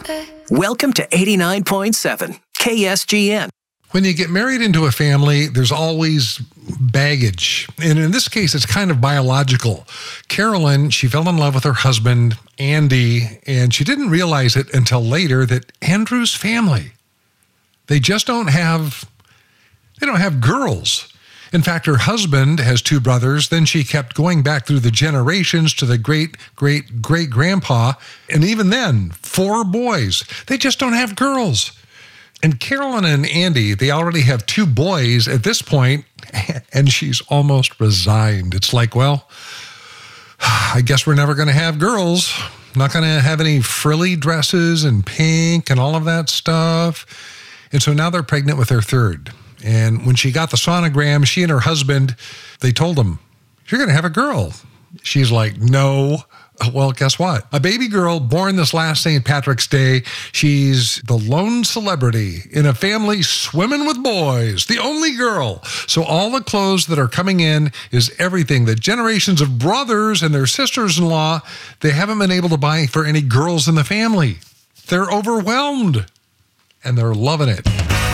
Welcome to 89.7 KSGN. When you get married into a family, there's always baggage. And in this case, it's kind of biological. Carolyn, she fell in love with her husband, Andy, and she didn't realize it until later that Andrew's family, they don't have girls. In fact, her husband has 2 brothers. Then she kept going back through the generations to the great-great-great-grandpa. And even then, 4 boys. They just don't have girls. And Carolyn and Andy, they already have 2 boys at this point, and she's almost resigned. It's like, well, I guess we're never going to have girls. Not going to have any frilly dresses and pink and all of that stuff. And so now they're pregnant with their 3rd. And when she got the sonogram, she and her husband, they told him, "You're going to have a girl." She's like, "No." Well, guess what? A baby girl born this last St. Patrick's Day. She's the lone celebrity in a family swimming with boys, the only girl. So all the clothes that are coming in is everything that generations of brothers and their sisters-in-law, they haven't been able to buy for any girls in the family. They're overwhelmed, and they're loving it.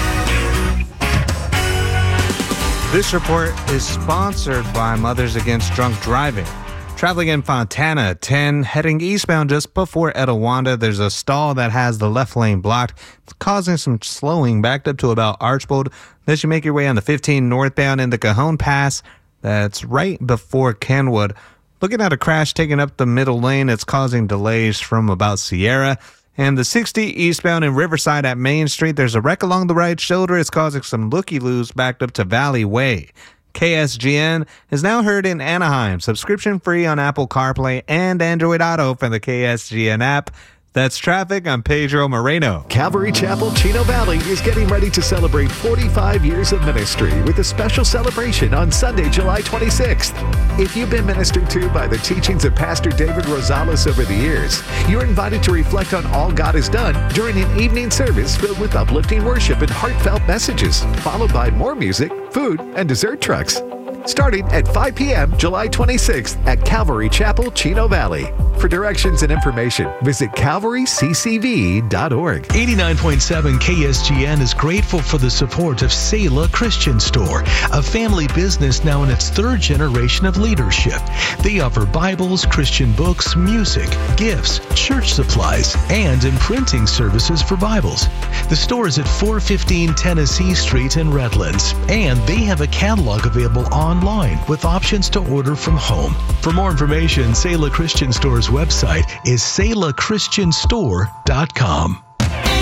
This report is sponsored by Mothers Against Drunk Driving. Traveling in Fontana 10, heading eastbound just before Etiwanda, there's a stall that has the left lane blocked, causing some slowing backed up to about Archbold. As you make your way on the 15 northbound in the Cajon Pass, that's right before Kenwood. Looking at a crash taking up the middle lane, it's causing delays from about Sierra. And the 60 eastbound in Riverside at Main Street, there's a wreck along the right shoulder. It's causing some looky-loos backed up to Valley Way. KSGN is now heard in Anaheim, subscription-free on Apple CarPlay and Android Auto for the KSGN app. That's traffic. I'm Pedro Moreno. Calvary Chapel, Chino Valley is getting ready to celebrate 45 years of ministry with a special celebration on Sunday, July 26th. If you've been ministered to by the teachings of Pastor David Rosales over the years, you're invited to reflect on all God has done during an evening service filled with uplifting worship and heartfelt messages, followed by more music, food, and dessert trucks. Starting at 5 p.m. July 26th at Calvary Chapel, Chino Valley. For directions and information, visit calvaryccv.org. 89.7 KSGN is grateful for the support of Selah Christian Store, a family business now in its 3rd generation of leadership. They offer Bibles, Christian books, music, gifts, church supplies, and imprinting services for Bibles. The store is at 415 Tennessee Street in Redlands, and they have a catalog available online with options to order from home. For more information, Selah Christian Store's website is selahchristianstore.com.